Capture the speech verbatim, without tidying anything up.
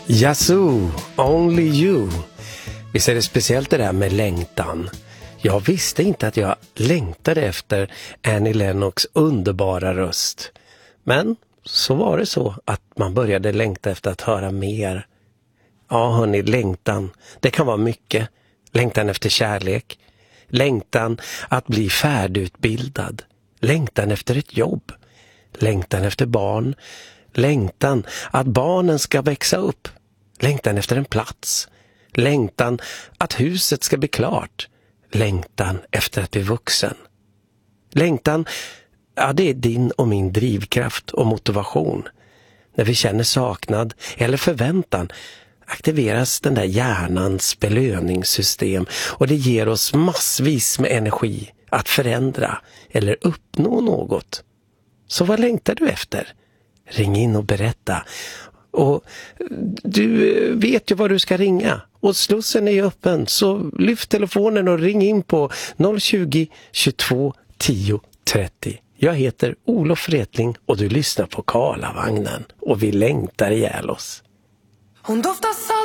Yazoo, only you. Visst är det speciellt det där med längtan. Jag visste inte att jag längtade efter Annie Lennox underbara röst. Men så var det så att man började längta efter att höra mer. Ja hörni, längtan. Det kan vara mycket. Längtan efter kärlek. Längtan att bli färdigutbildad. Längtan efter ett jobb. Längtan efter barn. Längtan att barnen ska växa upp. Längtan efter en plats. Längtan att huset ska bli klart. Längtan efter att bli vuxen. Längtan, ja det är din och min drivkraft och motivation. När vi känner saknad eller förväntan aktiveras den där hjärnans belöningssystem och det ger oss massvis med energi att förändra eller uppnå något. Så vad längtar du efter? Ring in och berätta. Och du vet ju vad du ska ringa. Och slussen är öppen. Så lyft telefonen och ring in på noll tjugo, tjugotvå, tio, trettio. Jag heter Olof Wretling och du lyssnar på Karlavagnen. Och vi längtar ihjäl oss. Hon doftar salt.